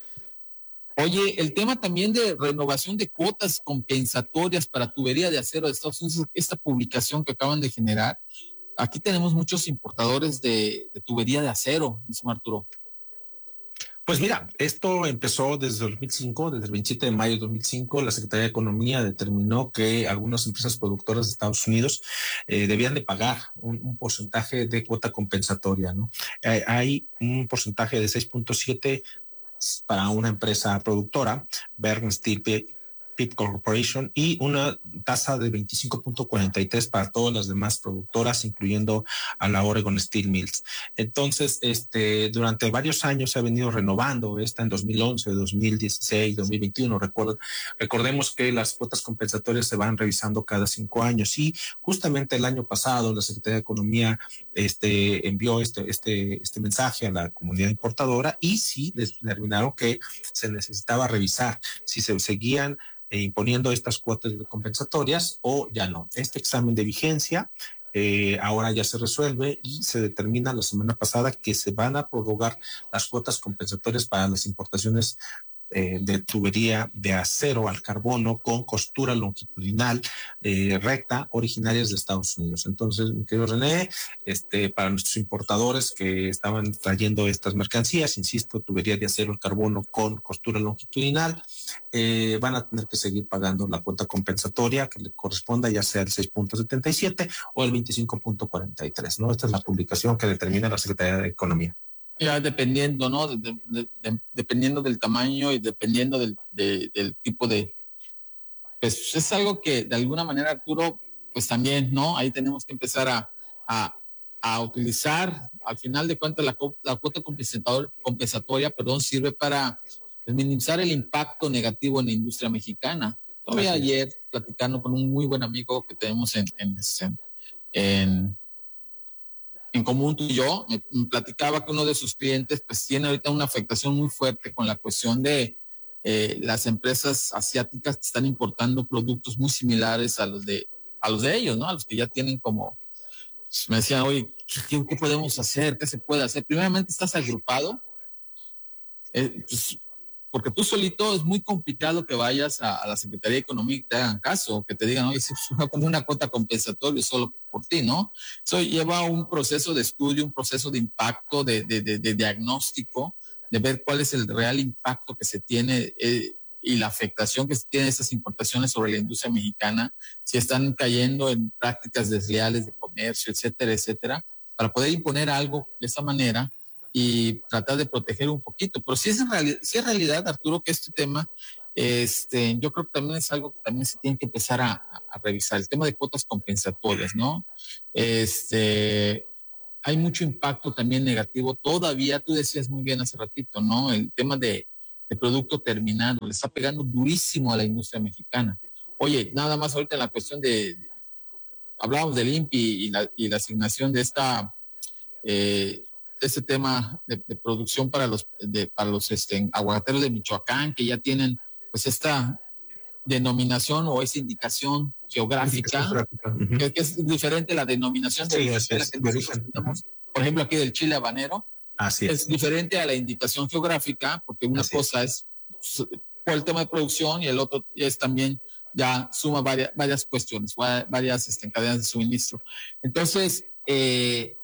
Oye, el tema también de renovación de cuotas compensatorias para tubería de acero de Estados Unidos, esta publicación que acaban de generar, aquí tenemos muchos importadores de, de tubería de acero, mismo Arturo. Pues mira, esto empezó desde el dos mil cinco, desde el veintisiete de mayo de dos mil cinco, la Secretaría de Economía determinó que algunas empresas productoras de Estados Unidos eh, debían de pagar un, un porcentaje de cuota compensatoria, ¿no? Eh, hay un porcentaje de seis punto siete para una empresa productora, Bern Steel Pipe Corporation, y una tasa de veinticinco punto cuarenta y tres para todas las demás productoras, incluyendo a la Oregon Steel Mills. Entonces, este, durante varios años se ha venido renovando esta en dos mil once, dos mil dieciséis, dos mil veintiuno. Recuerdo, recordemos que las cuotas compensatorias se van revisando cada cinco años y justamente el año pasado la Secretaría de Economía este, envió este, este, este mensaje a la comunidad importadora y sí determinaron que se necesitaba revisar si se seguían Eh, imponiendo estas cuotas compensatorias o ya no. Este examen de vigencia eh, ahora ya se resuelve y se determina la semana pasada que se van a prorrogar las cuotas compensatorias para las importaciones eh, de tubería de acero al carbono con costura longitudinal eh, recta originarias de Estados Unidos. Entonces, mi querido René, este, para nuestros importadores que estaban trayendo estas mercancías, insisto, tubería de acero al carbono con costura longitudinal, eh, van a tener que seguir pagando la cuota compensatoria que le corresponda, ya sea el seis punto setenta y siete o el veinticinco punto cuarenta y tres, ¿no? Esta es la publicación que determina la Secretaría de Economía. Ya dependiendo, ¿no? De, de, de, de, dependiendo del tamaño y dependiendo del, de, del tipo de... Pues es algo que de alguna manera, Arturo, pues también, ¿no? Ahí tenemos que empezar a, a, a utilizar, al final de cuentas, la, la cuota compensatoria, perdón, sirve para pues, minimizar el impacto negativo en la industria mexicana. Todavía ayer, platicando con un muy buen amigo que tenemos en... en, en, en en común tú y yo, me, me platicaba que uno de sus clientes pues tiene ahorita una afectación muy fuerte con la cuestión de eh, las empresas asiáticas que están importando productos muy similares a los de a los de ellos, ¿no? A los que ya tienen como, pues, me decían, oye, ¿qué, ¿qué podemos hacer? ¿Qué se puede hacer? Primeramente estás agrupado, eh, pues, porque tú solito es muy complicado que vayas a, a la Secretaría de Economía y te hagan caso, que te digan, oye, si voy a poner una cuota compensatoria solo por ti, ¿no? Eso lleva un proceso de estudio, un proceso de impacto, de, de, de, de diagnóstico, de ver cuál es el real impacto que se tiene. Eh, y la afectación que tienen estas importaciones sobre la industria mexicana, si están cayendo en prácticas desleales de comercio, etcétera, etcétera, para poder imponer algo de esa manera y tratar de proteger un poquito. Pero si es, en realidad, si es realidad, Arturo, que este tema, este, yo creo que también es algo que también se tiene que empezar a, a revisar, el tema de cuotas compensatorias, ¿no? Este, hay mucho impacto también negativo todavía, tú decías muy bien hace ratito, ¿no? El tema de, de producto terminado, le está pegando durísimo a la industria mexicana. Oye, nada más ahorita en la cuestión de, hablábamos del I N P I y la, y la asignación de esta, eh, este tema de, de producción para los, de, para los este, aguacateros de Michoacán, que ya tienen pues esta denominación o esa indicación geográfica, uh-huh. que, que es diferente a la denominación de, sí, es, de la que nosotros tenemos, por ejemplo, aquí del chile habanero. Así es. Es diferente a la indicación geográfica, porque una Así cosa es. es por el tema de producción y el otro es también ya suma varias, varias cuestiones, varias este, cadenas de suministro. Entonces, eh,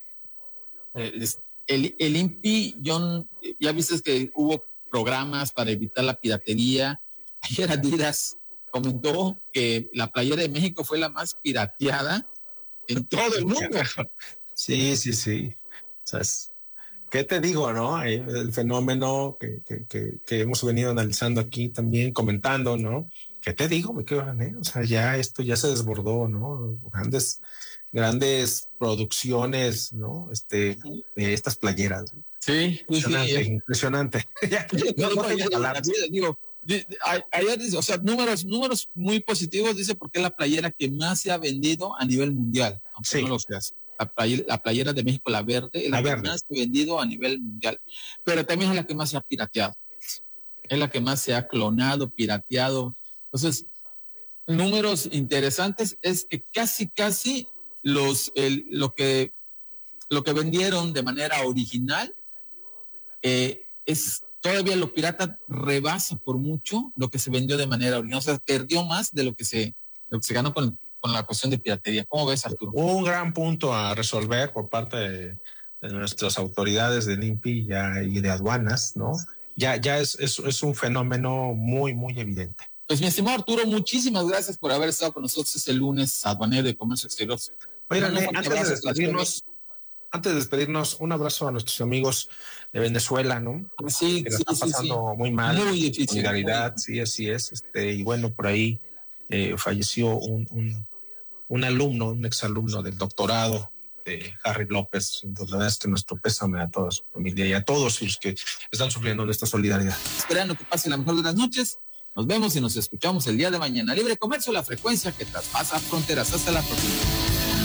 el, el I N P I, John, ya viste que hubo programas para evitar la piratería. Ayer Adidas comentó que la playera de México fue la más pirateada en todo el mundo. Sí, sí, sí. O sea, ¿qué te digo, no? El fenómeno que, que, que, que hemos venido analizando aquí también, comentando, ¿no? ¿Qué te digo? Me quedo, ¿eh? O sea, ya esto ya se desbordó, ¿no? Grandes, grandes producciones, ¿no? Este, de estas playeras. Sí, impresionante, sí, impresionante. ya, no, no, no, ya, ya, digo, ayer dice, o sea, números, números muy positivos, dice, porque es la playera que más se ha vendido a nivel mundial, aunque sí. no lo creas. La playera, la playera de México, la verde, es la, la que verde. más se ha vendido a nivel mundial, pero también es la que más se ha pirateado, es la que más se ha clonado, pirateado. Entonces, números interesantes es que casi, casi los, el, lo que, lo que vendieron de manera original eh, es todavía lo pirata rebasa por mucho lo que se vendió de manera original, o sea, perdió más de lo que se, lo que se ganó con, con la cuestión de piratería. ¿Cómo ves, Arturo? Un gran punto a resolver por parte de, de nuestras autoridades del I N P I ya, y de aduanas, ¿no? Ya, ya es, es, es un fenómeno muy, muy evidente. Pues mi estimado Arturo, muchísimas gracias por haber estado con nosotros este lunes, aduanero de Comercio Exterior. Oigan, bueno, antes de despedirnos, antes de despedirnos, un abrazo a nuestros amigos de Venezuela, ¿no? Sí, que sí, están sí, pasando sí. muy mal. Muy difícil. Solidaridad, muy... sí, así es. Este, y bueno, por ahí eh, falleció un, un, un alumno, un exalumno del doctorado de Harry López. Entonces, la verdad es que nuestro pésame a toda su familia y a todos los que están sufriendo de esta solidaridad. Esperando que pase la mejor de las noches. Nos vemos y nos escuchamos el día de mañana. Libre Comercio, la frecuencia que traspasa fronteras. Hasta la próxima.